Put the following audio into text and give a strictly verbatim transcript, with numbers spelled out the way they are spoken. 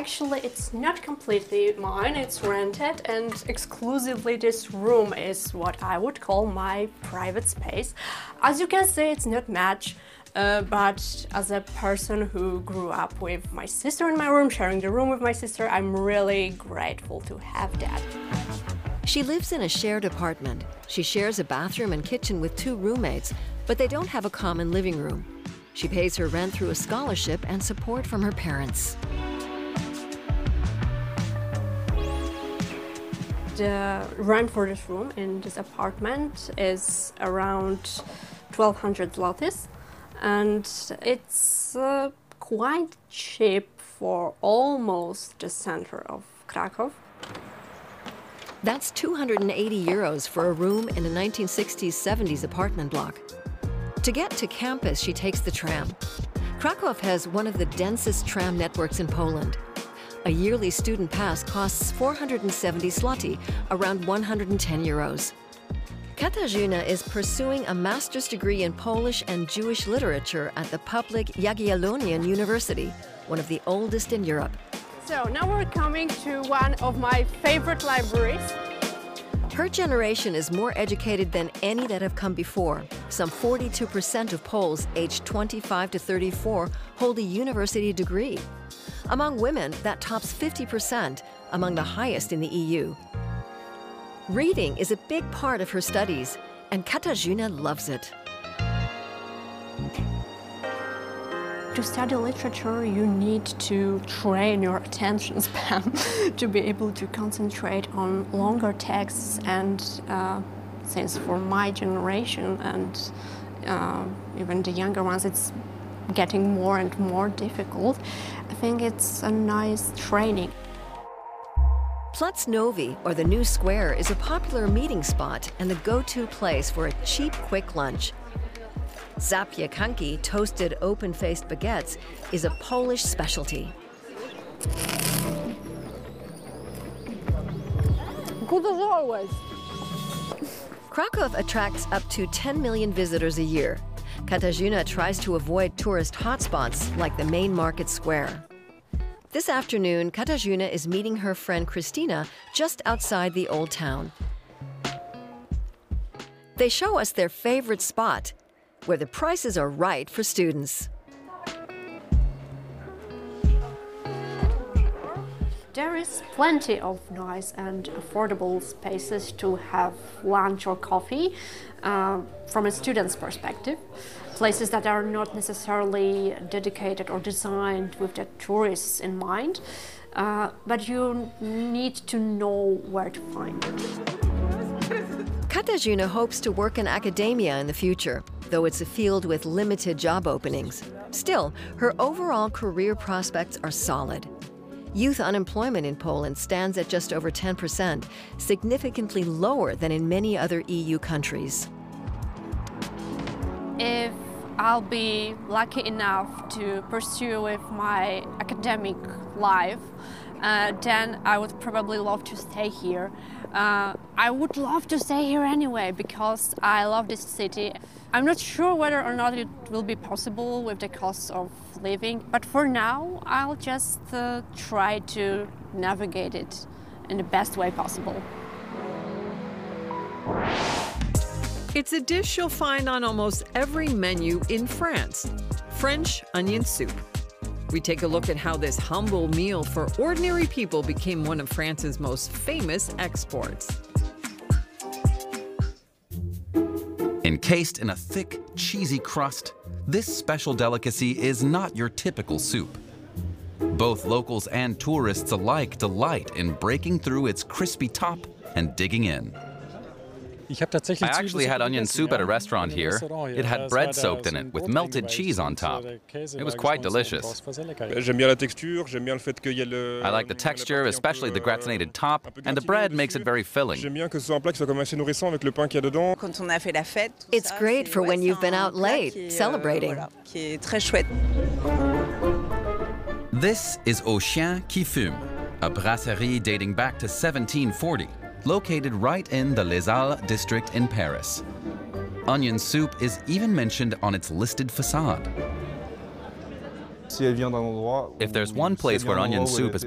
actually, it's not completely mine, it's rented, and exclusively this room is what I would call my private space. As you can see, it's not much, uh, but as a person who grew up with my sister in my room, sharing the room with my sister, I'm really grateful to have that. She lives in a shared apartment. She shares a bathroom and kitchen with two roommates, but they don't have a common living room. She pays her rent through a scholarship and support from her parents. The rent for this room in this apartment is around twelve hundred zlotys, and it's uh, quite cheap for almost the center of Krakow. That's two hundred eighty euros for a room in a nineteen sixties seventies apartment block. To get to campus, she takes the tram. Krakow has one of the densest tram networks in Poland. A yearly student pass costs four hundred seventy zloty, around one hundred ten euros. Katarzyna is pursuing a master's degree in Polish and Jewish literature at the public Jagiellonian University, one of the oldest in Europe. So now we're coming to one of my favorite libraries. Her generation is more educated than any that have come before. Some forty-two percent of Poles aged twenty-five to thirty-four hold a university degree. Among women, that tops fifty percent, among the highest in the E U. Reading is a big part of her studies, and Katarzyna loves it. To study literature, you need to train your attention span to be able to concentrate on longer texts, and uh, since for my generation and uh, even the younger ones, it's getting more and more difficult. I think it's a nice training. Platz Nowy, or the New Square, is a popular meeting spot and the go-to place for a cheap, quick lunch. Zapiekanki, toasted open-faced baguettes, is a Polish specialty. Good as always. Krakow attracts up to ten million visitors a year. Katarzyna tries to avoid tourist hotspots like the main market square. This afternoon, Katarzyna is meeting her friend Christina just outside the old town. They show us their favorite spot, where the prices are right for students. There is plenty of nice and affordable spaces to have lunch or coffee uh, from a student's perspective. Places that are not necessarily dedicated or designed with the tourists in mind, uh, but you need to know where to find it. Katarzyna hopes to work in academia in the future, though it's a field with limited job openings. Still, her overall career prospects are solid. Youth unemployment in Poland stands at just over ten percent, significantly lower than in many other E U countries. If I'll be lucky enough to pursue with my academic life, uh, then I would probably love to stay here. Uh, I would love to stay here anyway because I love this city. I'm not sure whether or not it will be possible with the cost of living, but for now I'll just uh, try to navigate it in the best way possible. It's a dish you'll find on almost every menu in France: French onion soup. We take a look at how this humble meal for ordinary people became one of France's most famous exports. Encased in a thick, cheesy crust, this special delicacy is not your typical soup. Both locals and tourists alike delight in breaking through its crispy top and digging in. I actually had onion soup at a restaurant here. It had bread soaked in it with melted cheese on top. It was quite delicious. I like the texture, especially the gratinated top, and the bread makes it very filling. It's great for when you've been out late, celebrating. This is Au Chien qui Fume, a brasserie dating back to seventeen forty. Located right in the Les Halles district in Paris. Onion soup is even mentioned on its listed facade. If there's one place where onion soup is